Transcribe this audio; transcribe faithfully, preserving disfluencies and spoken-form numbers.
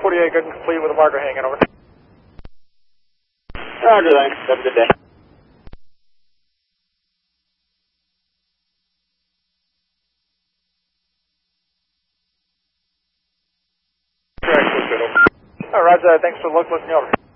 forty-eight, good and complete with a marker hanging over. Roger, thanks. Have a good day. Correct, good, over. All right, Roger, thanks for the look, listening over.